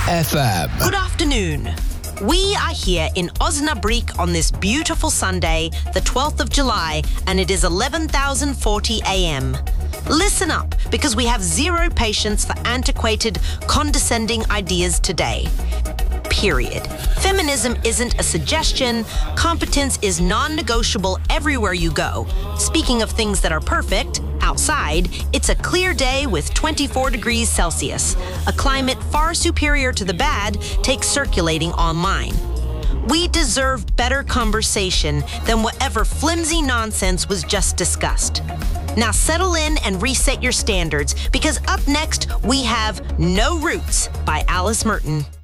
FM. Good afternoon. We are here in Osnabrück on this beautiful Sunday, the 12th of July, and it is 11,040 a.m. Listen up, because we have zero patience for antiquated, condescending ideas today. Period. Feminism isn't a suggestion. Competence is non-negotiable everywhere you go. Speaking of things that are perfect, outside, it's a clear day with 24 degrees Celsius. A climate far superior to the bad takes circulating online. We deserve better conversation than whatever flimsy nonsense was just discussed. Now settle in and reset your standards, because up next we have No Roots by Alice Merton.